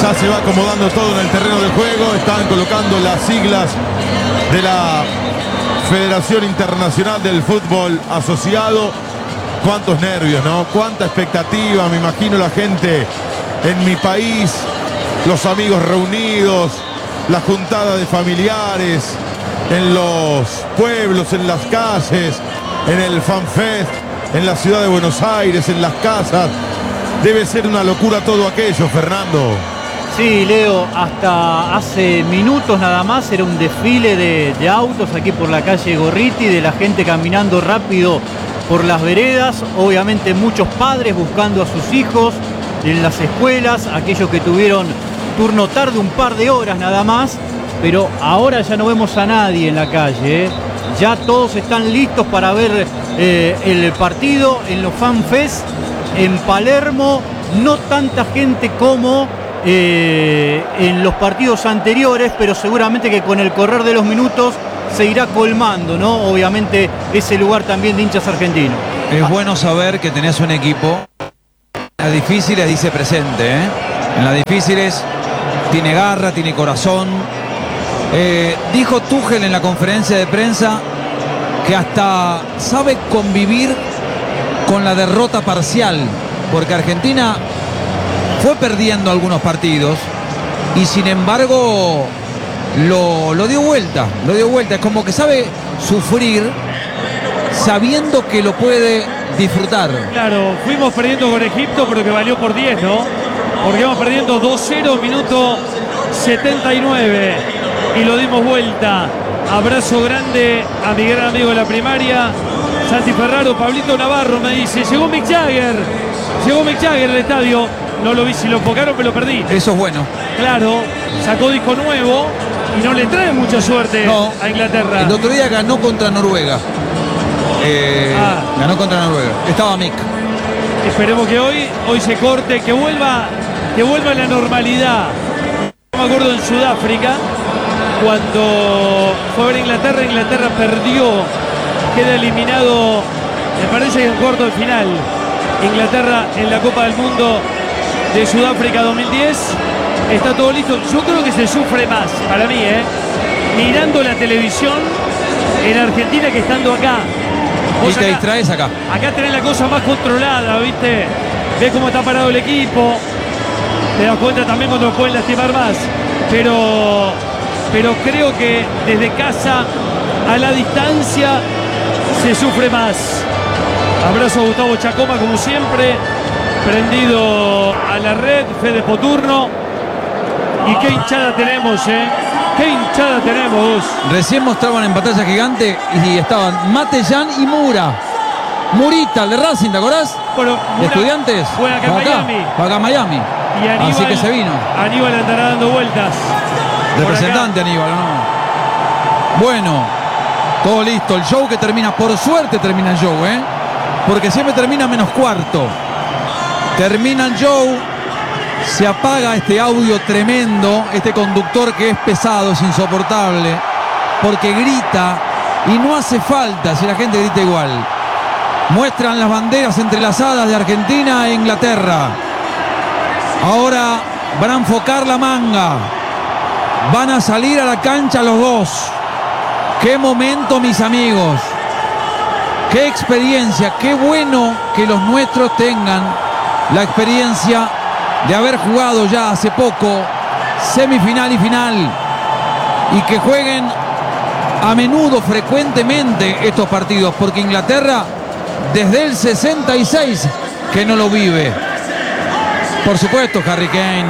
Ya se va acomodando todo en el terreno de juego. Están colocando las siglas de la Federación Internacional del Fútbol Asociado. Cuántos nervios, ¿no? Cuánta expectativa. Me imagino la gente en mi país, los amigos reunidos, la juntada de familiares, en los pueblos, en las calles, en el FanFest, en la ciudad de Buenos Aires, en las casas. Debe ser una locura todo aquello, Fernando. Sí, Leo, hasta hace minutos nada más era un desfile de autos aquí por la calle Gorriti, de la gente caminando rápido por las veredas, obviamente muchos padres buscando a sus hijos en las escuelas, aquellos que tuvieron turno tarde un par de horas nada más, pero ahora ya no vemos a nadie en la calle, ¿eh? Ya todos están listos para ver el partido en los FanFest en Palermo. No tanta gente como en los partidos anteriores, pero seguramente que con el correr de los minutos se irá colmando, ¿no? Obviamente ese lugar también de hinchas argentinos. Es bueno saber que tenés un equipo. En las difíciles dice presente, ¿eh? En las difíciles tiene garra, tiene corazón. Dijo Tuchel en la conferencia de prensa que hasta sabe convivir con la derrota parcial, porque Argentina fue perdiendo algunos partidos y sin embargo lo dio vuelta, es como que sabe sufrir sabiendo que lo puede disfrutar. Claro, fuimos perdiendo con Egipto, pero que valió por 10, ¿no? Porque íbamos perdiendo 2-0, minuto 79 y lo dimos vuelta. Abrazo grande a mi gran amigo de la primaria, Santi Ferraro. Pablito Navarro me dice, llegó Mick Jagger al estadio. No lo vi, si lo enfocaron me lo perdí. Eso es bueno. Claro, sacó disco nuevo y no le trae mucha suerte a Inglaterra. El otro día ganó contra Noruega. Ganó contra Noruega. Estaba Mick. Esperemos que hoy se corte, que vuelva a la normalidad. Me acuerdo en Sudáfrica, cuando fue a ver Inglaterra perdió, queda eliminado, me parece que en cuarto de final. Inglaterra en la Copa del Mundo de Sudáfrica 2010. Está todo listo. Yo creo que se sufre más, para mí, mirando la televisión en Argentina que estando acá. Y te distraes acá. Acá tenés la cosa más controlada, ¿viste? Ves cómo está parado el equipo. Te das cuenta también cuando lo pueden lastimar más. Pero creo que desde casa a la distancia se sufre más. Abrazo a Gustavo Chacoma, como siempre, prendido a la red, Fede Poturno. Y qué hinchada tenemos, qué hinchada tenemos. Recién mostraban en pantalla gigante y estaban Matellán y Mura. Murita, el de Racing, ¿te acordás? Bueno, de Estudiantes. Fue acá en Miami. Acá en Miami. Y Aníbal, así que se vino. Aníbal andará dando vueltas. Representante Aníbal, ¿no? Bueno, todo listo. El show que termina, por suerte termina el show, porque siempre termina menos cuarto. Termina el show, se apaga este audio tremendo, este conductor que es pesado, es insoportable, porque grita y no hace falta si la gente grita igual. Muestran las banderas entrelazadas de Argentina e Inglaterra. Ahora van a enfocar la manga. Van a salir a la cancha los dos. Qué momento, mis amigos. Qué experiencia. Qué bueno que los nuestros tengan la experiencia de haber jugado ya hace poco semifinal y final. Y que jueguen a menudo, frecuentemente estos partidos. Porque Inglaterra desde el 66 que no lo vive. Por supuesto, Harry Kane,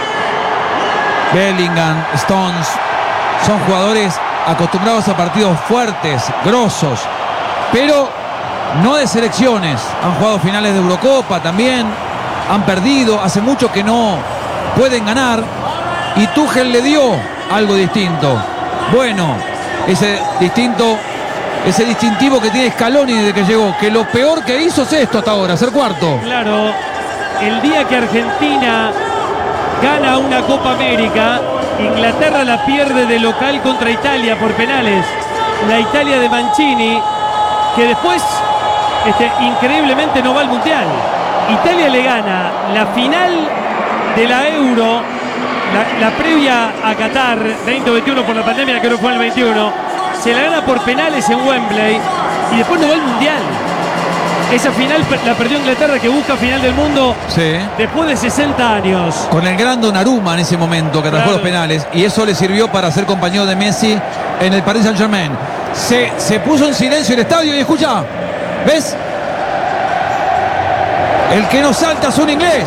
Bellingham, Stones, son jugadores acostumbrados a partidos fuertes, grosos, pero no de selecciones. Han jugado finales de Eurocopa también, han perdido, hace mucho que no pueden ganar, y Tuchel le dio algo distinto. Bueno, ese distintivo que tiene Scaloni desde que llegó, que lo peor que hizo es esto hasta ahora, ser cuarto. Claro, el día que Argentina gana una Copa América, Inglaterra la pierde de local contra Italia por penales. La Italia de Mancini, que después increíblemente no va al Mundial. Italia le gana la final de la Euro la previa a Qatar 2021 por la pandemia, creo que fue el 21, se la gana por penales en Wembley y después no va al Mundial. Esa final la perdió Inglaterra, que busca final del mundo después de 60 años. Con el gran Donnarumma en ese momento, que atajó los penales. Y eso le sirvió para ser compañero de Messi en el Paris Saint-Germain. Se puso en silencio el estadio y escucha, ¿ves? El que no salta es un inglés.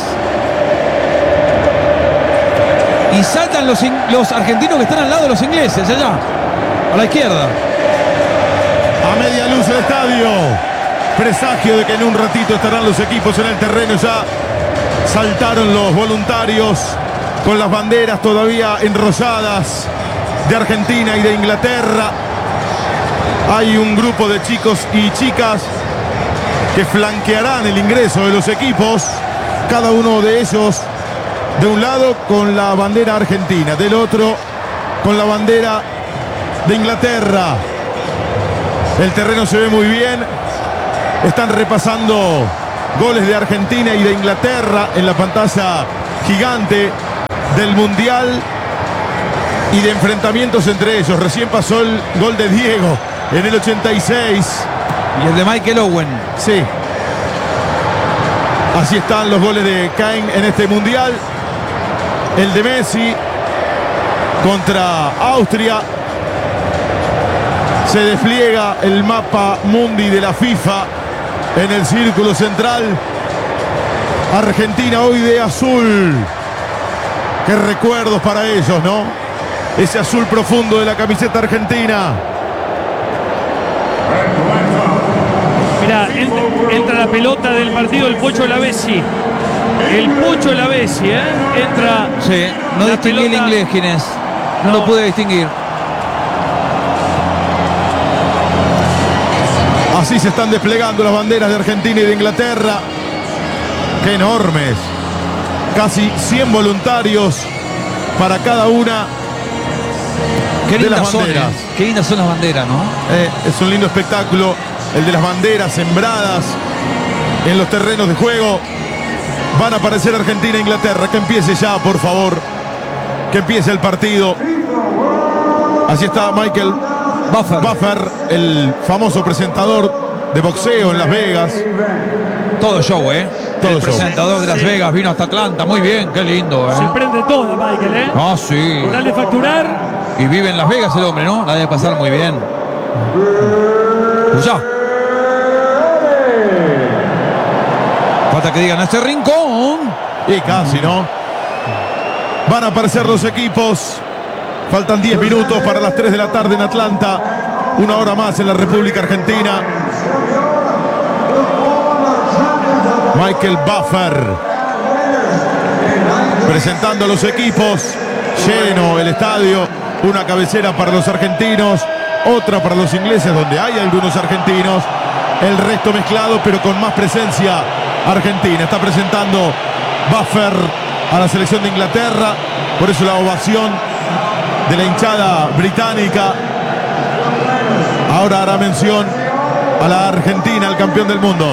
Y saltan los argentinos que están al lado de los ingleses, allá, a la izquierda. A media luz el estadio. Presagio de que en un ratito estarán los equipos en el terreno. Ya saltaron los voluntarios con las banderas todavía enrolladas de Argentina y de Inglaterra. Hay un grupo de chicos y chicas que flanquearán el ingreso de los equipos. Cada uno de ellos de un lado con la bandera argentina, del otro con la bandera de Inglaterra. El terreno se ve muy bien. Están repasando goles de Argentina y de Inglaterra en la pantalla gigante del Mundial y de enfrentamientos entre ellos. Recién pasó el gol de Diego en el 86. Y el de Michael Owen. Sí. Así están los goles de Kane en este Mundial. El de Messi contra Austria. Se despliega el mapa mundi de la FIFA en el círculo central. Argentina hoy de azul. Qué recuerdos para ellos, ¿no? Ese azul profundo de la camiseta argentina. Mirá, entra la pelota del partido el Pocho Lavezzi. El Pocho Lavezzi, entra. Sí, no distinguí el inglés quién es. No lo pude distinguir. Así se están desplegando las banderas de Argentina y de Inglaterra. ¡Qué enormes! Casi 100 voluntarios para cada una de las banderas. Qué lindas son las banderas, ¿no? Es un lindo espectáculo el de las banderas sembradas en los terrenos de juego. Van a aparecer Argentina e Inglaterra. Que empiece ya, por favor. Que empiece el partido. Así está Michael Buffer, el famoso presentador de boxeo en Las Vegas. Todo show, Todo el show. presentador de Las Vegas vino hasta Atlanta. Muy bien, qué lindo, Se prende todo, Michael, Ah, sí. Dale facturar. Y vive en Las Vegas el hombre, ¿no? La debe pasar muy bien. Ya. Falta que digan este rincón. Y casi, ¿no? Van a aparecer los equipos. Faltan 10 minutos para las 3 de la tarde en Atlanta. Una hora más en la República Argentina. Michael Buffer presentando a los equipos. Lleno el estadio. Una cabecera para los argentinos, otra para los ingleses, donde hay algunos argentinos. El resto mezclado, pero con más presencia argentina. Está presentando Buffer a la selección de Inglaterra. Por eso la ovación de la hinchada británica. Ahora hará mención a la Argentina, el campeón del mundo.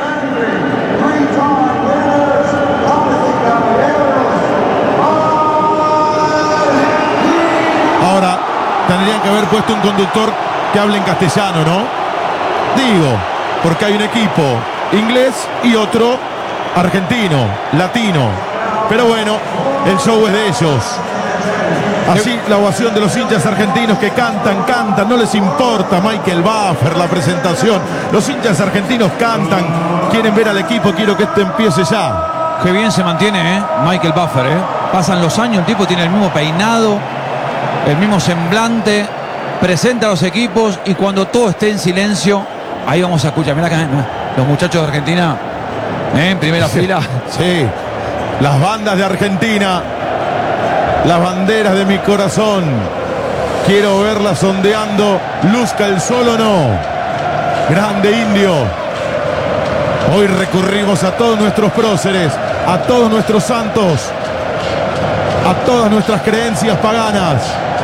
Ahora tendrían que haber puesto un conductor que hable en castellano, ¿no? Digo, porque hay un equipo inglés y otro argentino, latino. Pero bueno, el show es de ellos. Así la ovación de los hinchas argentinos que cantan, no les importa Michael Buffer, la presentación. Los hinchas argentinos cantan, quieren ver al equipo, quiero que este empiece ya. Qué bien se mantiene, Michael Buffer, Pasan los años, el tipo tiene el mismo peinado, el mismo semblante, presenta a los equipos y cuando todo esté en silencio, ahí vamos a escuchar. Mirá acá, los muchachos de Argentina, en primera fila. Sí, las bandas de Argentina. Las banderas de mi corazón. Quiero verlas ondeando. Luzca el sol o no. Grande Indio. Hoy recurrimos a todos nuestros próceres, a todos nuestros santos, a todas nuestras creencias paganas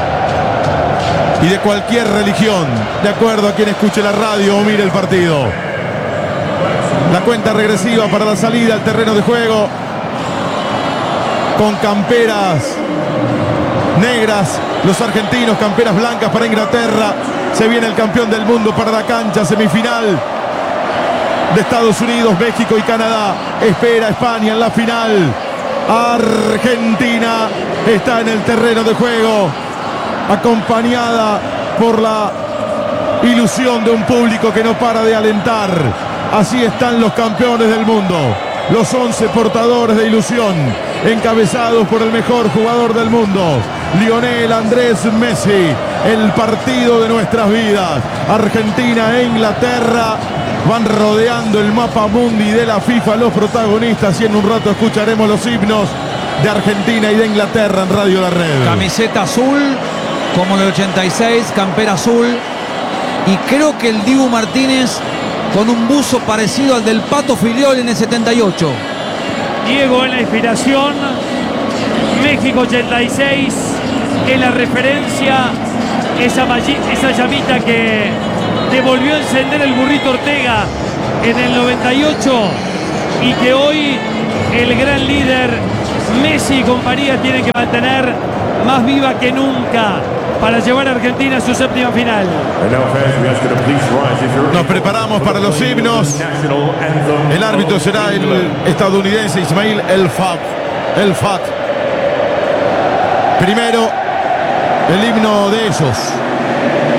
y de cualquier religión, de acuerdo a quien escuche la radio o mire el partido. La cuenta regresiva para la salida al terreno de juego. con camperas negras, los argentinos camperas blancas para Inglaterra. Se viene el campeón del mundo para la cancha, semifinal de Estados Unidos, México y Canadá. Espera España en la final. Argentina está en el terreno de juego, acompañada por la ilusión de un público que no para de alentar. Así están los campeones del mundo, los 11 portadores de ilusión, encabezados por el mejor jugador del mundo, Lionel Andrés Messi. El partido de nuestras vidas. Argentina e Inglaterra van rodeando el mapa mundi de la FIFA los protagonistas, y en un rato escucharemos los himnos de Argentina y de Inglaterra en Radio La Red. Camiseta azul, como en el 86, campera azul. Y creo que el Dibu Martínez con un buzo parecido al del Pato Filiol en el 78. Diego en la inspiración. México 86 es la referencia. Esa llamita que te volvió a encender el Burrito Ortega en el 98 y que hoy el gran líder Messi y compañía tienen que mantener más viva que nunca para llevar a Argentina a su séptima final. Nos preparamos para los himnos. El árbitro será el estadounidense Ismail El Fat. Primero, el himno de ellos.